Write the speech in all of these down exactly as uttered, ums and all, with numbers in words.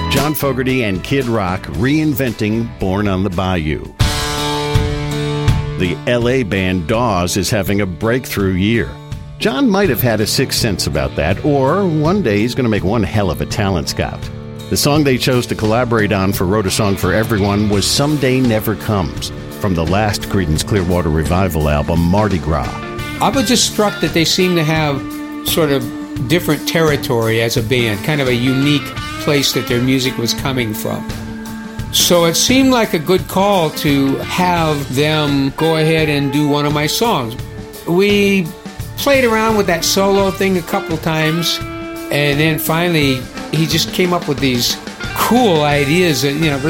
John Fogerty and Kid Rock reinventing Born on the Bayou. The L A band Dawes is having a breakthrough year. John might have had a sixth sense about that, or one day he's going to make one hell of a talent scout. The song they chose to collaborate on for Wrote a Song for Everyone was Someday Never Comes, from the last Creedence Clearwater Revival album, Mardi Gras. I was just struck that they seem to have sort of different territory as a band, kind of a unique place that their music was coming from. So it seemed like a good call to have them go ahead and do one of my songs. We played around with that solo thing a couple times, and then finally he just came up with these cool ideas that, you know,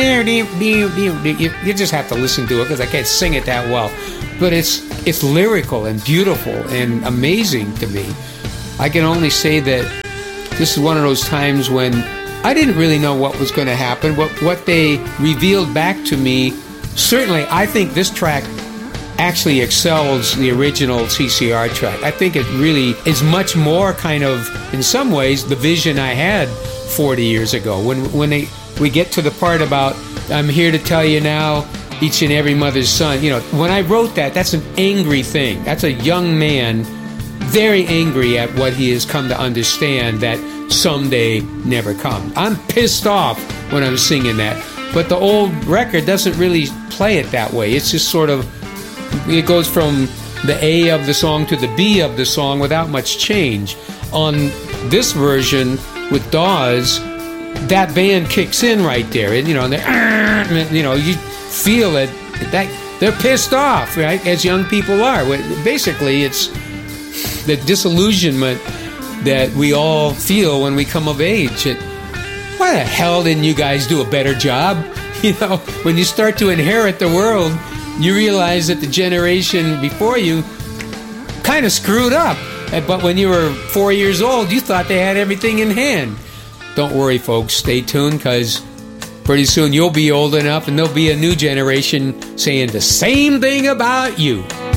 you just have to listen to it because I can't sing it that well. But it's it's lyrical and beautiful and amazing to me. I can only say that this is one of those times when I didn't really know what was going to happen. What what they revealed back to me, certainly I think this track actually excels the original C C R track. I think it really is much more kind of, in some ways, the vision I had forty years ago. When when they, we get to the part about, I'm here to tell you now, each and every mother's son, you know, when I wrote that, that's an angry thing. That's a young man very angry at what he has come to understand that someday never comes. I'm pissed off when I'm singing that. But the old record doesn't really play it that way. It's just sort of, it goes from the A of the song to the B of the song without much change. On this version with Dawes, that band kicks in right there. And, you know, and you know, you feel it. That they're pissed off, right? As young people are. Basically, it's the disillusionment that we all feel when we come of age. It, why the hell didn't you guys do a better job? You know, when you start to inherit the world, you realize that the generation before you kind of screwed up. But when you were four years old, you thought they had everything in hand. Don't worry, folks. Stay tuned, because pretty soon you'll be old enough and there'll be a new generation saying the same thing about you.